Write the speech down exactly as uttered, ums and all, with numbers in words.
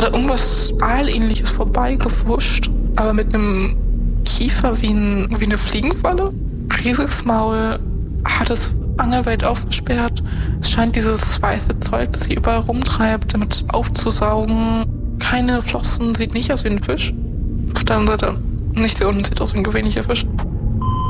gerade irgendwas Aalähnliches vorbeigefuscht, aber mit einem Kiefer wie, ein, wie eine Fliegenfalle. Riesiges Maul, hat es angelweit aufgesperrt. Es scheint dieses weiße Zeug, das sie überall rumtreibt, damit aufzusaugen. Keine Flossen, sieht nicht aus wie ein Fisch. Auf der anderen Seite, nicht sehr unten, sieht aus wie ein gewöhnlicher Fisch.